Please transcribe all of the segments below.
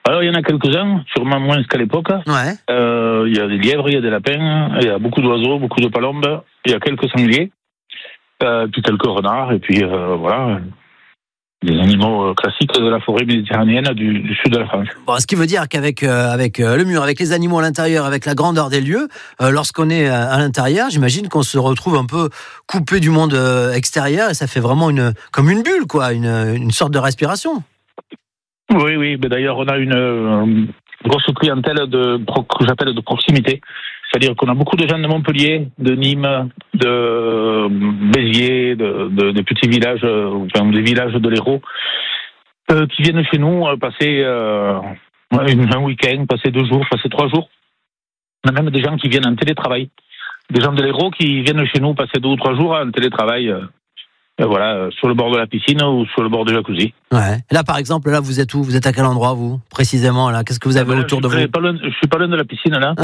Alors, il y en a quelques-uns, sûrement moins qu'à l'époque. Ouais. Il y a des lièvres, il y a des lapins, il y a beaucoup d'oiseaux, beaucoup de palombes, il y a quelques sangliers, puis quelques renards, et puis voilà, des animaux classiques de la forêt méditerranéenne du sud de la France. Bon, ce qui veut dire qu'avec le mur, avec les animaux à l'intérieur, avec la grandeur des lieux, lorsqu'on est à l'intérieur, j'imagine qu'on se retrouve un peu coupé du monde extérieur, et ça fait vraiment comme une bulle, quoi, une sorte de respiration. Oui, mais d'ailleurs, on a une grosse clientèle que j'appelle de proximité. C'est-à-dire qu'on a beaucoup de gens de Montpellier, de Nîmes, de Béziers, de petits villages, des villages de l'Hérault, qui viennent chez nous passer un week-end, passer 2 jours, passer 3 jours. On a même des gens qui viennent en télétravail. Des gens de l'Hérault qui viennent chez nous passer 2 ou 3 jours en télétravail. Voilà, sur le bord de la piscine ou sur le bord du jacuzzi. Ouais. Là, par exemple, là, vous êtes où ? Vous êtes à quel endroit, vous, précisément, là ? Qu'est-ce que vous avez autour de vous ? Je suis pas loin de la piscine, là.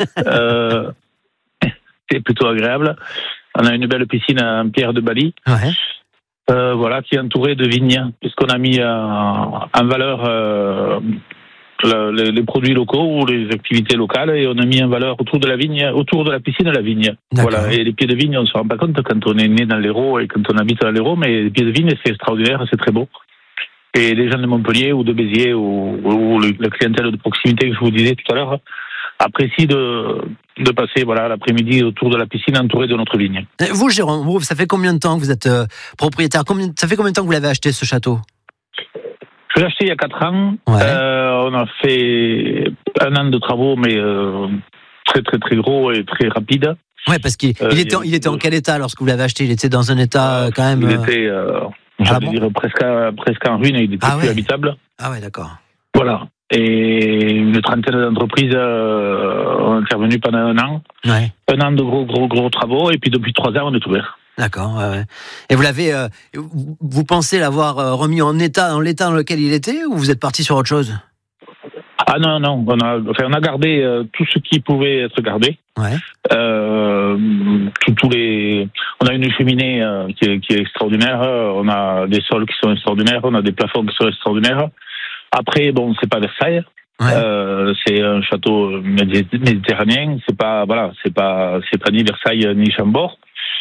C'est plutôt agréable. On a une belle piscine en pierre de Bali. Ouais. Voilà, qui est entourée de vignes, puisqu'on a mis en valeur les produits locaux ou les activités locales, et on a mis en valeur autour de la piscine, la vigne. D'accord. Voilà. Et les pieds de vigne, on ne se rend pas compte quand on est né dans l'Hérault et quand on habite dans l'Hérault, mais les pieds de vigne, c'est extraordinaire, c'est très beau. Et les gens de Montpellier ou de Béziers ou la clientèle de proximité que je vous disais tout à l'heure apprécient de passer l'après-midi autour de la piscine entourée de notre vigne. Vous, Jérôme, ça fait combien de temps que vous êtes propriétaire ? Ça fait combien de temps que vous l'avez acheté, ce château ? Je l'ai acheté il y a 4 ans. Ouais. On a fait 1 an de travaux, mais très très très gros et très rapide. Ouais, parce qu'il était en quel état lorsque vous l'avez acheté ? Il était dans un état quand même. Il était, dire presque en ruine. Il était plus habitable. Ah ouais, d'accord. Voilà. Et une trentaine d'entreprises ont intervenu pendant 1 an. Ouais. 1 an de gros travaux, et puis depuis 3 ans, on est ouvert. D'accord, ouais. Et vous pensez l'avoir remis dans l'état dans lequel il était, ou vous êtes parti sur autre chose ? Ah non, on a gardé tout ce qui pouvait être gardé. Ouais. On a une cheminée qui est extraordinaire, on a des sols qui sont extraordinaires, on a des plafonds qui sont extraordinaires. Après, c'est pas Versailles. Ouais. C'est un château méditerranéen, c'est pas ni Versailles ni Chambord.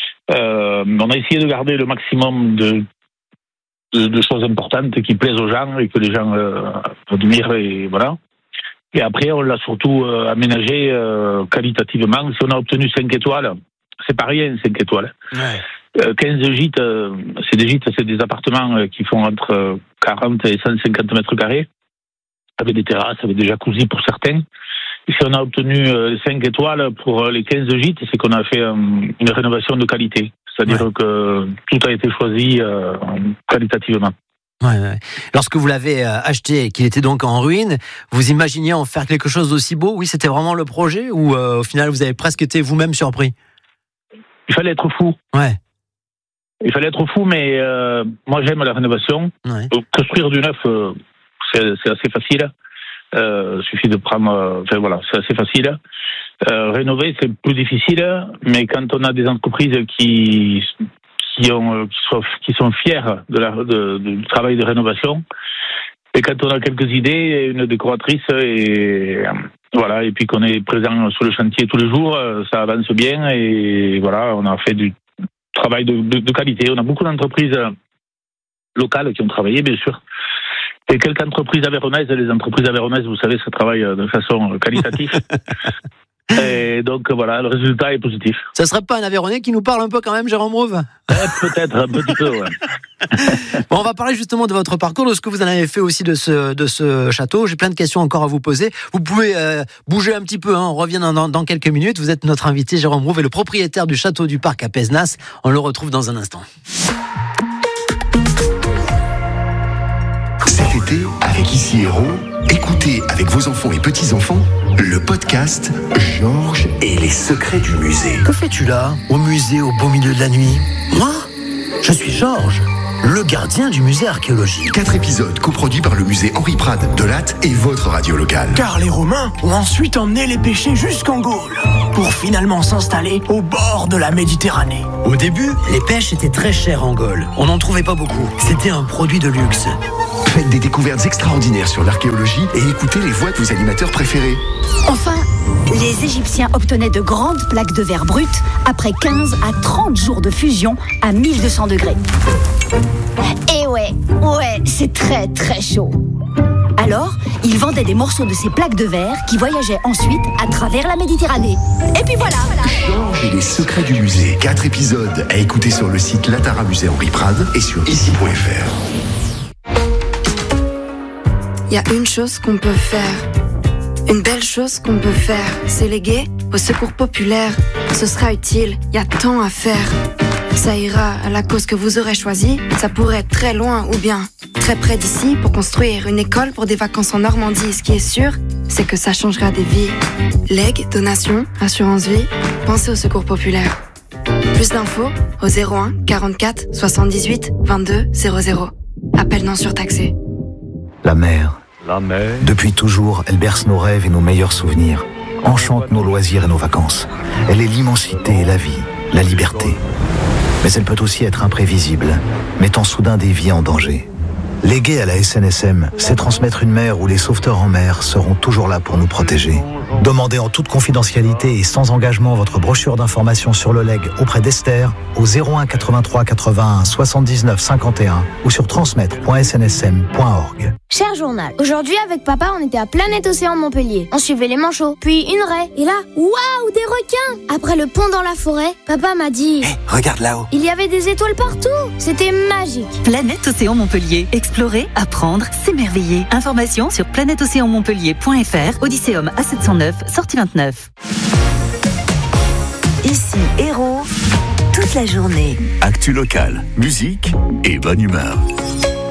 On a essayé de garder le maximum de choses importantes qui plaisent aux gens et que les gens admirent, et voilà. Et après, on l'a surtout aménagé qualitativement. Si on a obtenu 5 étoiles, c'est pas rien, 5 étoiles. Ouais. 15 gîtes, c'est des appartements qui font entre 40 et 150 mètres carrés, avec des terrasses, avec des jacuzzis pour certains. Et si on a obtenu 5 étoiles pour les 15 gîtes, c'est qu'on a fait une rénovation de qualité. C'est-à-dire que tout a été choisi qualitativement. Ouais. Lorsque vous l'avez acheté et qu'il était donc en ruine, vous imaginiez en faire quelque chose d'aussi beau ? Oui, c'était vraiment le projet, ou au final vous avez presque été vous-même surpris ? Il fallait être fou. Ouais. Il fallait être fou, mais moi j'aime la rénovation. Ouais. Construire du neuf, c'est assez facile. Suffit de prendre. C'est assez facile. Rénover, c'est plus difficile, mais quand on a des entreprises qui sont fiers du travail de rénovation, et quand on a quelques idées, une décoratrice, et puis qu'on est présent sur le chantier tous les jours, ça avance bien, et voilà, on a fait du travail de qualité. On a beaucoup d'entreprises locales qui ont travaillé, bien sûr. Et quelques entreprises aveyronaises, les entreprises aveyronaises, vous savez, ça travaille de façon qualitative. Et donc voilà, le résultat est positif. Ça serait pas un Aveyronnais qui nous parle un peu quand même, Jérôme Rouve ? Peut-être, un petit peu, ouais. Bon, on va parler justement de votre parcours, de ce que vous en avez fait aussi de ce château. J'ai plein de questions encore à vous poser. Vous pouvez bouger un petit peu, on revient dans quelques minutes. Vous êtes notre invité, Jérôme Rouve, et le propriétaire du château du Parc à Pézenas. On le retrouve dans un instant. Cet été, avec Ici Hérault, écoutez avec vos enfants et petits-enfants le podcast Georges et les secrets du musée. Que fais-tu là, au musée au beau milieu de la nuit ? Moi ? Je suis Georges, le gardien du musée archéologique. 4 épisodes coproduits par le musée Henri Prade de Latte et votre radio locale. Car les Romains ont ensuite emmené les pêchers jusqu'en Gaule, pour finalement s'installer au bord de la Méditerranée. Au début, les pêches étaient très chères en Gaule. On n'en trouvait pas beaucoup. C'était un produit de luxe. Faites des découvertes extraordinaires sur l'archéologie et écoutez les voix de vos animateurs préférés. Enfin, les Égyptiens obtenaient de grandes plaques de verre brutes après 15 à 30 jours de fusion à 1200 degrés. Et ouais, c'est très très chaud. Alors, ils vendaient des morceaux de ces plaques de verre qui voyageaient ensuite à travers la Méditerranée. Et puis voilà. Georges et les secrets du musée. 4 épisodes à écouter sur le site Latara Musée Henri Prade et sur ici.fr. Il y a une chose qu'on peut faire. Une belle chose qu'on peut faire, c'est léguer au secours populaire. Ce sera utile, il y a tant à faire. Ça ira à la cause que vous aurez choisie. Ça pourrait être très loin ou bien très près d'ici pour construire une école pour des vacances en Normandie. Ce qui est sûr, c'est que ça changera des vies. Legs, donations, assurance vie, pensez au secours populaire. Plus d'infos au 01 44 78 22 00. Appel non surtaxé. La mer. Depuis toujours, elle berce nos rêves et nos meilleurs souvenirs. Enchante nos loisirs et nos vacances. Elle est l'immensité et la vie, la liberté. Mais elle peut aussi être imprévisible, mettant soudain des vies en danger. Léguer à la SNSM, c'est transmettre une mer où les sauveteurs en mer seront toujours là pour nous protéger. Demandez en toute confidentialité et sans engagement votre brochure d'information sur le legs auprès d'Esther au 01 83 81 79 51 ou sur transmettre.snsm.org. Cher journal, aujourd'hui avec papa on était à Planète Océan Montpellier. On suivait les manchots, puis une raie. Et là, waouh, des requins! Après le pont dans la forêt, papa m'a dit... regarde là-haut. Il y avait des étoiles partout. C'était magique. Planète Océan Montpellier. Explorer, apprendre, s'émerveiller. Information sur planèteocéanmontpellier.fr. Odysseum A709, sortie 29. Ici Héros, toute la journée. Actu locale, musique et bonne humeur.